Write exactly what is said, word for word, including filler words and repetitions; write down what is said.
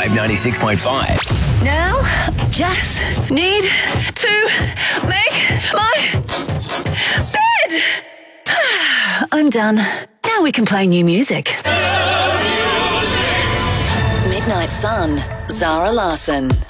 Vibe ninety-six point five. Now, just need to make my bed. I'm done. Now we can play new music. Midnight Sun, Zara Larsson.